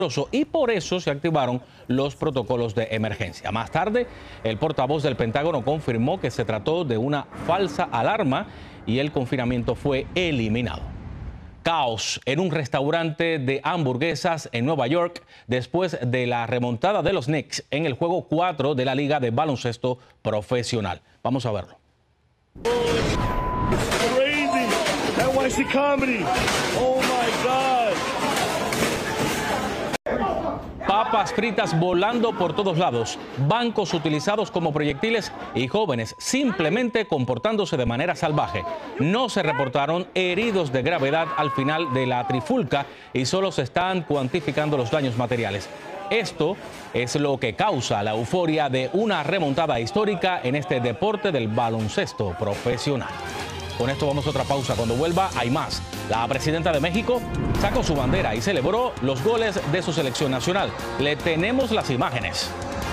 y por eso se activaron los protocolos de emergencia. Más tarde, el portavoz del Pentágono confirmó que se trató de una falsa alarma y el confinamiento fue eliminado. Caos en un restaurante de hamburguesas en Nueva York después de la remontada de los Knicks en el juego 4 de la Liga de Baloncesto Profesional. Vamos a verlo. NYC Comedy. Oh my God. Papas fritas volando por todos lados, bancos utilizados como proyectiles y jóvenes simplemente comportándose de manera salvaje. No se reportaron heridos de gravedad al final de la trifulca y solo se están cuantificando los daños materiales. Esto es lo que causa la euforia de una remontada histórica en este deporte del baloncesto profesional. Con esto vamos a otra pausa. Cuando vuelva hay más. La presidenta de México sacó su bandera y celebró los goles de su selección nacional. Le tenemos las imágenes.